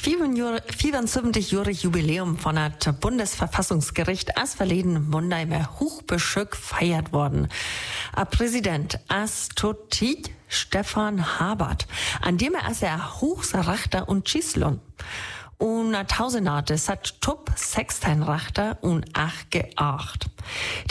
75-jährige Jubiläum von der Bundesverfassungsgericht als verleden Monday mehr Hochbeschück feiert worden. Präsident Astotit Stefan Habert, an dem als Hochsrachter und Chislon. Und Tausendate hat Tup Sexteinrachter und 8 geacht.